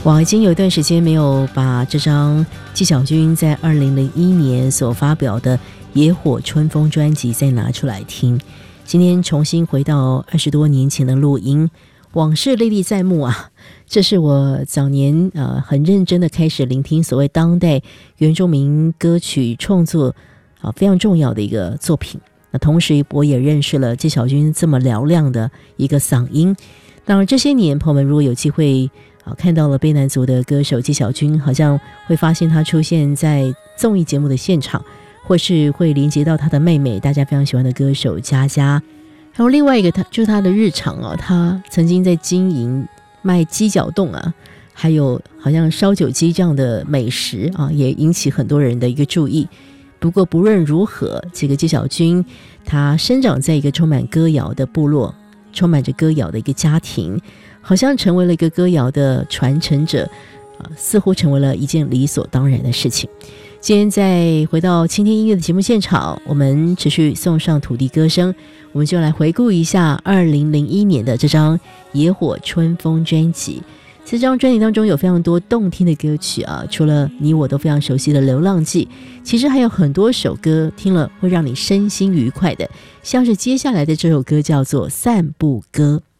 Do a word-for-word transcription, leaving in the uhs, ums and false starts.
哇，已经有一段时间没有把这张纪晓君在二零零一年所发表的《野火春风》专辑再拿出来听，今天重新回到二十多年前的录音，往事历历在目啊！这是我早年呃很认真的开始聆听所谓当代原住民歌曲创作啊非常重要的一个作品。那同时我也认识了纪晓君这么嘹亮的一个嗓音。当然这些年朋友们如果有机会啊，看到了卑南族的歌手纪晓君，好像会发现他出现在综艺节目的现场，或是会连接到他的妹妹，大家非常喜欢的歌手佳佳。还有另外一个他就是他的日常啊，他曾经在经营卖鸡脚冻啊，还有好像烧酒鸡这样的美食啊，也引起很多人的一个注意。不过不论如何，这个纪晓君他生长在一个充满歌谣的部落，充满着歌谣的一个家庭，好像成为了一个歌谣的传承者，啊，似乎成为了一件理所当然的事情。今天再回到倾听音乐的节目现场，我们持续送上土地歌声，我们就来回顾一下二零零一年的这张《野火春风》专辑。这张专辑当中有非常多动听的歌曲啊，除了你我都非常熟悉的《流浪记》，其实还有很多首歌听了会让你身心愉快的，像是接下来的这首歌叫做《散步歌》。